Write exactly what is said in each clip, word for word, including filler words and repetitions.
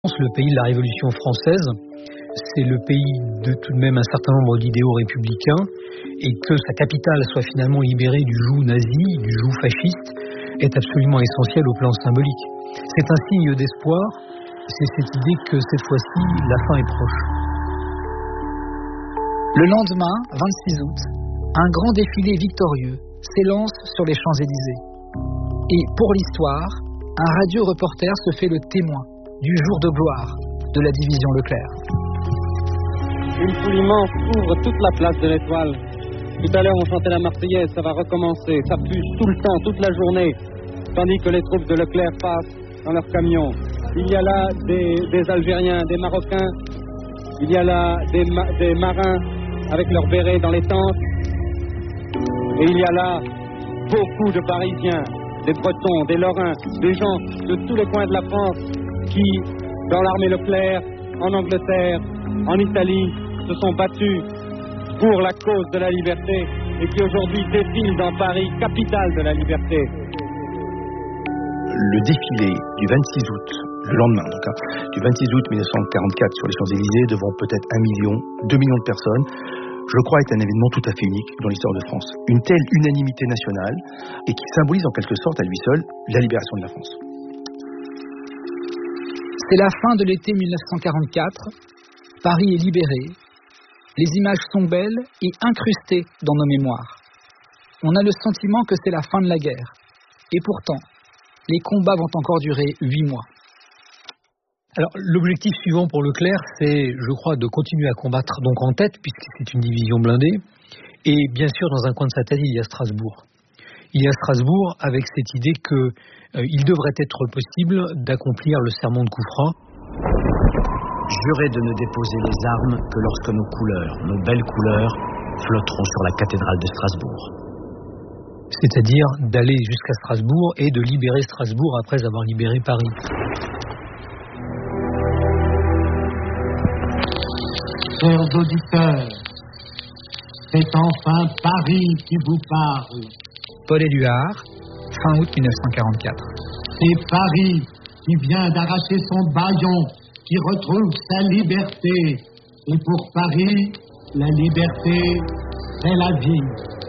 Le pays de la Révolution française, c'est le pays de tout de même un certain nombre d'idéaux républicains, et que sa capitale soit finalement libérée du joug nazi, du joug fasciste, est absolument essentiel au plan symbolique. C'est un signe d'espoir, c'est cette idée que cette fois-ci, la fin est proche. Le lendemain, vingt-six août, un grand défilé victorieux s'élance sur les Champs-Élysées. Et pour l'histoire, un radio-reporter se fait le témoin du jour de gloire de la division Leclerc. Une foule immense couvre toute la place de l'Étoile. Tout à l'heure, on chantait la Marseillaise, ça va recommencer. Ça fuse tout le temps, toute la journée, tandis que les troupes de Leclerc passent dans leurs camions. Il y a là des, des Algériens, des Marocains, il y a là des, ma- des marins avec leurs bérets dans les tentes, et il y a là beaucoup de Parisiens, des Bretons, des Lorrains, des gens de tous les coins de la France qui, dans l'armée Leclerc, en Angleterre, en Italie, se sont battus pour la cause de la liberté et qui aujourd'hui défilent dans Paris, capitale de la liberté. Le défilé du vingt-six août, le lendemain donc, hein, du vingt-six août mille neuf cent quarante-quatre sur les Champs-Élysées, devant peut-être un million, deux millions de personnes, je crois est un événement tout à fait unique dans l'histoire de France. Une telle unanimité nationale et qui symbolise en quelque sorte à lui seul la libération de la France. C'est la fin de l'été mille neuf cent quarante-quatre, Paris est libéré, les images sont belles et incrustées dans nos mémoires. On a le sentiment que c'est la fin de la guerre, et pourtant, les combats vont encore durer huit mois. Alors, l'objectif suivant pour Leclerc, c'est, je crois, de continuer à combattre donc en tête, puisque c'est une division blindée, et bien sûr, dans un coin de sa tête, il y a Strasbourg. Il y a Strasbourg avec cette idée que euh, il devrait être possible d'accomplir le serment de Coufra. Jurez de ne déposer les armes que lorsque nos couleurs, nos belles couleurs, flotteront sur la cathédrale de Strasbourg. C'est-à-dire d'aller jusqu'à Strasbourg et de libérer Strasbourg après avoir libéré Paris. Chers auditeurs, c'est enfin Paris qui vous parle. Paul Éluard, fin août mille neuf cent quarante-quatre. C'est Paris qui vient d'arracher son bâillon, qui retrouve sa liberté. Et pour Paris, la liberté, c'est la vie.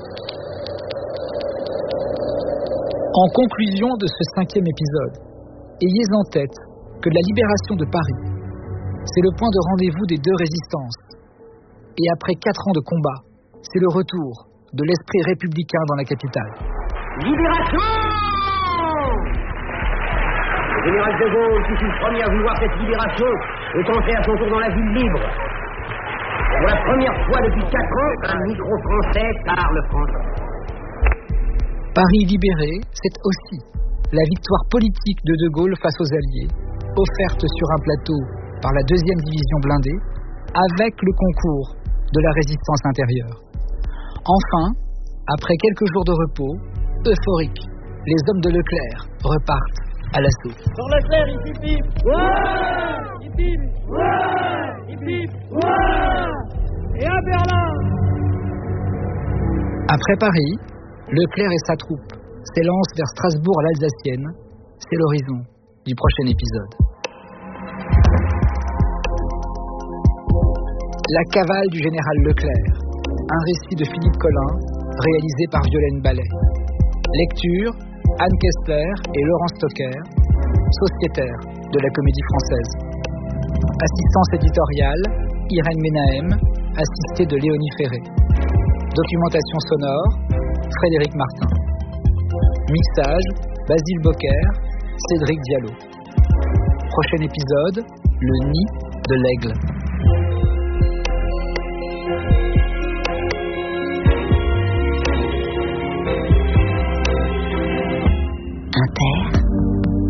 En conclusion de ce cinquième épisode, ayez en tête que la libération de Paris, c'est le point de rendez-vous des deux résistances. Et après quatre ans de combat, c'est le retour de l'esprit républicain dans la capitale. Libération! Le général de Gaulle, qui fut le premier à vouloir cette libération, est entré à son tour dans la ville libre. Pour la première fois depuis quatre ans, un micro-français parle français. Paris libéré, c'est aussi la victoire politique de De Gaulle face aux Alliés, offerte sur un plateau par la deuxième division blindée, avec le concours de la résistance intérieure. Enfin, après quelques jours de repos, euphoriques, les hommes de Leclerc repartent à l'assaut. Sur Leclerc, il pipe. Ouais! Il pipe. Ouais! Il pipe. Ouais! Et à Berlin. Après Paris, Leclerc et sa troupe s'élancent vers Strasbourg à l'Alsacienne. C'est l'horizon du prochain épisode. La cavale du général Leclerc, un récit de Philippe Collin, réalisé par Violaine Ballet. Lecture, Anne Kessler et Laurent Stocker, sociétaires de la Comédie Française. Assistance éditoriale, Irène Menahem, assistée de Léonie Ferré. Documentation sonore, Frédéric Martin. Mixage, Basile Bocquer, Cédric Diallo. Prochain épisode, le nid de l'aigle.